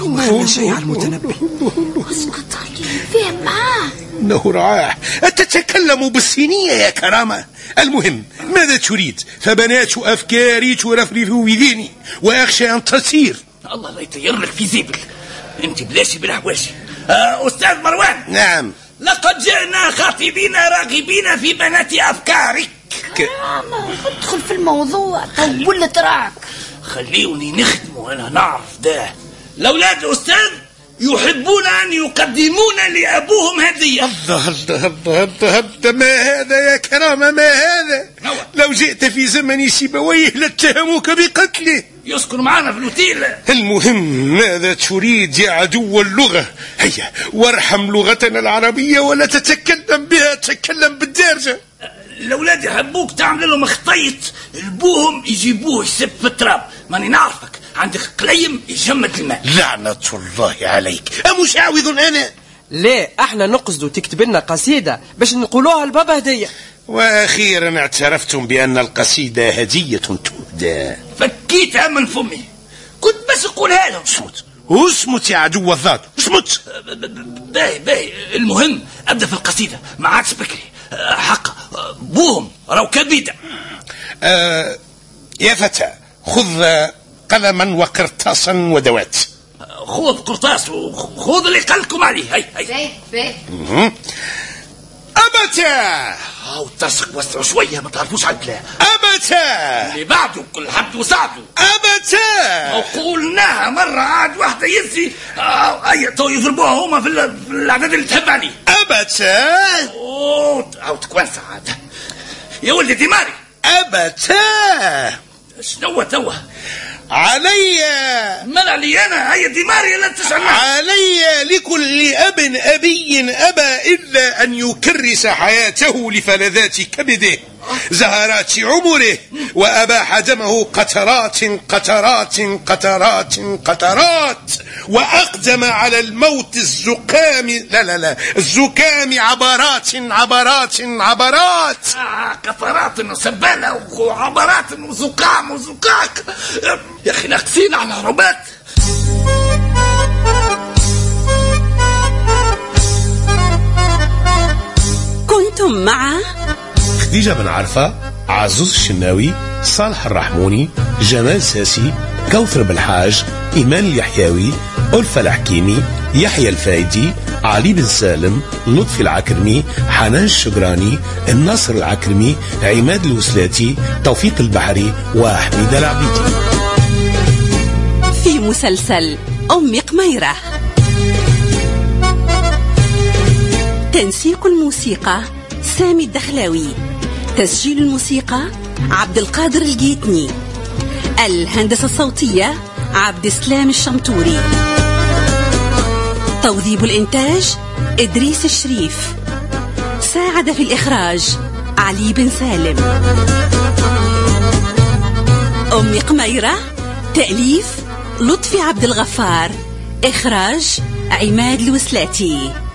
هو خلى شيء على المتنبي. اسكت فهم معاه إنه رائع. أتتكلم بالصينية يا كرامة؟ المهم ماذا تريد؟ فبنات أفكاري ترفرف بذهني وأخشى أن تصير. الله لا يطير لك في زيبل. أنت بلاشي بالحواشي. أستاذ مروان. نعم. لقد جئنا خاطبين راغبين في بنات أفكارك. ادخل في الموضوع طولت راك. خليوني نخدم وأنا نعرف ده. الأولاد أستاذ يحبون أن يقدمون لأبوهم هدية. الله ما هذا يا كرامة؟ ما هذا؟ لو جئت في زمن سيبويه لاتهموك بقتله. يسكن معنا في الأوتيل. المهم ماذا تريد يا عدو اللغة؟ هيا وارحم لغتنا العربية ولا تتكلم بها، تتكلم بالدارجة. الأولاد يحبوك تعمل لهم خطيط لبوهم يجيبوه يسب في التراب. ماني نعرفك عندك قليم يجمد الماء. لعنة الله عليك. أمشعوذ أنا؟ لا احنا نقصدوا تكتب لنا قصيدة باش نقولوها لبابا هدية. وأخيرا اعترفتم بأن القصيدة هدية تهدى. فكيتها من فمي، كنت بس أقولها لهم. اسمت يا عدو الذات، اسمت. باهي المهم أبدأ في القصيدة ما عادش بكري. حق بوهم راو كبيدة. يا فتى خذ قلما وقرطاسا ودوات. خذ قرطاس وخذ اللي قلكم عليه. هاي أبتا. هاو ترسك وسعوا شوية ما تعرفوش على الكلام. أبتا اللي بعده كل حد وساعده. أبتا وقولناها مرة عاد واحدة يزي تو يضربوها هما في العدد اللي تحب عليه. أبتا أو تكوانسة عاد يا ولدي ديماري. أبتا شنو توا علي؟ من علي أنا؟ هيا ديماري لا تسأل. علي لكل أبي أبى إلا أن يكرس حياته لفلذات كبده زهرات عمره وأباح دمه قطرات قطرات قطرات قطرات وأقدم على الموت الزكام لا الزكام عبرات عبرات عبرات قطرات وسبالة وعبرات وزكام وزكاك. يا أخي ناقصين على ربات. كنتم مع خديجة بن عرفة، عزوز الشناوي، صالح الرحموني، جمال ساسي، كوثر بالحاج، إيمان اليحيوي، ألفة الحكيمي، يحيى الفايدي، علي بن سالم، لطفي العكرمي، حنان الشجراني، الناصر العكرمي، عماد الوسلاتي، توفيق البحري وحميد العبيدي. في مسلسل أم قميرة. تنسيق الموسيقى سامي الدخلاوي، تسجيل الموسيقى عبد القادر الجيتني، الهندسة الصوتية عبد السلام الشمتوري، توظيف الإنتاج إدريس الشريف، ساعد في الإخراج علي بن سالم. أم قميرة تأليف لطفي عبد الغفار، إخراج عماد الوسلاتي.